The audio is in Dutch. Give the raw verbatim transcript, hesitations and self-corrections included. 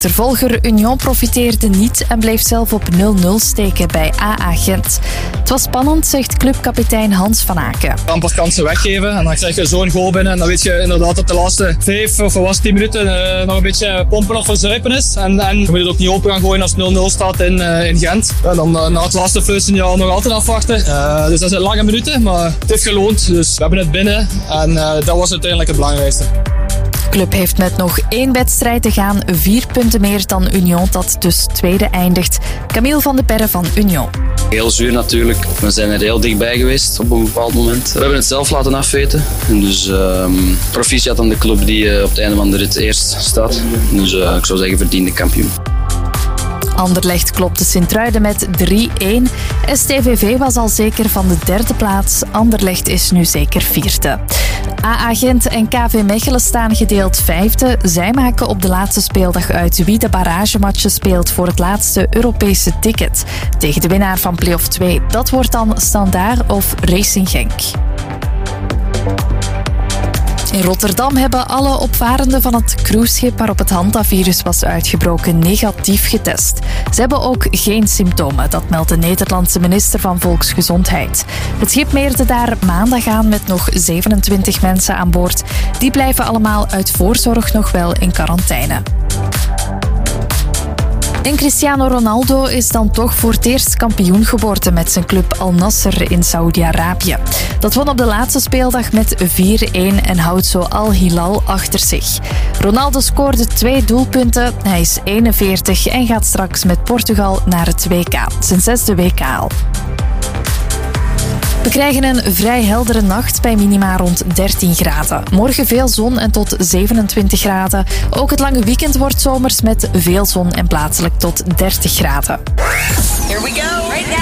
Tervolger Union profiteerde niet en bleef zelf op nul nul steken bij A A Gent. Het was spannend, zegt clubkapitein Hans van Aken. Amper kansen weggeven en dan krijg je zo'n goal binnen. En dan weet je inderdaad dat de laatste vijf of was tien minuten uh, nog een beetje pompen of verzuipen is. En, en je moet het ook niet open gaan gooien als nul nul staat in, uh, in Gent. En dan uh, na het laatste fluitsignaal nog altijd afwachten. Uh, dus dat zijn lange minuten, maar het heeft geloond. Dus we hebben het binnen en uh, dat was uiteindelijk het belangrijkste. De club heeft met nog één wedstrijd te gaan vier punten meer dan Union, dat dus tweede eindigt. Camille van de Perre van Union. Heel zuur natuurlijk. We zijn er heel dichtbij geweest op een bepaald moment. We hebben het zelf laten afweten. En dus uh, proficiat aan de club die uh, op het einde van de rit eerst staat. Dus uh, ik zou zeggen verdiende kampioen. Anderlecht klopte Sint-Truiden met drie-een. S T V V was al zeker van de derde plaats. Anderlecht is nu zeker vierde. A A Gent en K V Mechelen staan gedeeld vijfde. Zij maken op de laatste speeldag uit wie de barragematchen speelt voor het laatste Europese ticket. Tegen de winnaar van play-off twee. Dat wordt dan Standaard of Racing Genk. In Rotterdam hebben alle opvarenden van het cruiseschip waarop het hantavirus was uitgebroken negatief getest. Ze hebben ook geen symptomen, dat meldt de Nederlandse minister van Volksgezondheid. Het schip meerde daar maandag aan met nog zevenentwintig mensen aan boord. Die blijven allemaal uit voorzorg nog wel in quarantaine. En Cristiano Ronaldo is dan toch voor het eerst kampioen geworden met zijn club Al Nassr in Saoedi-Arabië. Dat won op de laatste speeldag met vier-een en houdt zo Al Hilal achter zich. Ronaldo scoorde twee doelpunten, hij is eenenveertig en gaat straks met Portugal naar het W K, zijn zesde W K al. We krijgen een vrij heldere nacht bij minima rond dertien graden. Morgen veel zon en tot zevenentwintig graden. Ook het lange weekend wordt zomers met veel zon en plaatselijk tot dertig graden. Here we go. Right now.